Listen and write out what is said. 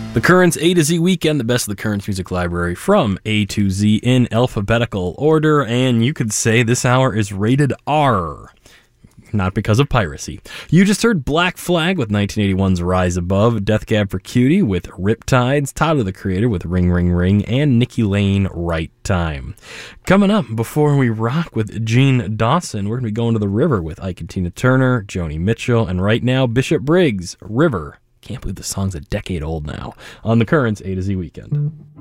The Currents A to Z Weekend, the best of the Currents Music Library from A to Z in alphabetical order, and you could say this hour is rated R. Not because of piracy. You just heard Black Flag with 1981's Rise Above, Death Cab for Cutie with Riptides, Tyler the Creator with Ring Ring Ring, and Nikki Lane, Right Time. Coming up, before we rock with Gene Dawson, we're going to be going to the river with Ike and Tina Turner, Joni Mitchell, and right now, Bishop Briggs, River. Can't believe the song's a decade old now. On the Currents A to Z Weekend.